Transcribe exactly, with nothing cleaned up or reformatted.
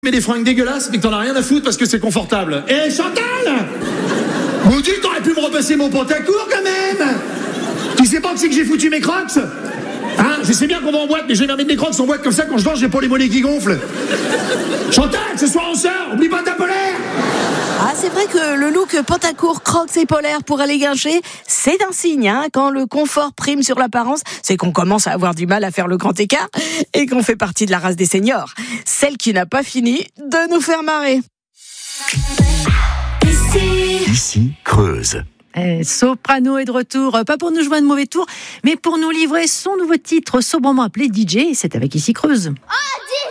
mets des fringues dégueulasses, mais que t'en as rien à foutre parce que c'est confortable. Eh Chantal, Maudit, t'aurais pu me repasser mon pantacourt quand même. Tu sais pas que c'est que j'ai foutu mes crocs? Hein, je sais bien qu'on va en boîte, mais je vais mettre des crocs en boîte comme ça, quand je danse, j'ai pas les mollets qui gonflent. Chantal, ce soir on sort, oublie pas ta polaire. Ah, c'est vrai que le look pantacourt, crocs et polaire pour aller guincher, c'est un signe, hein. Quand le confort prime sur l'apparence, c'est qu'on commence à avoir du mal à faire le grand écart et qu'on fait partie de la race des seniors. Celle qui n'a pas fini de nous faire marrer. Ici, Ici Creuse. Eh, Soprano est de retour, pas pour nous jouer un mauvais tour, mais pour nous livrer son nouveau titre sobrement appelé D J. C'est avec Ici Creuse. Oh, D J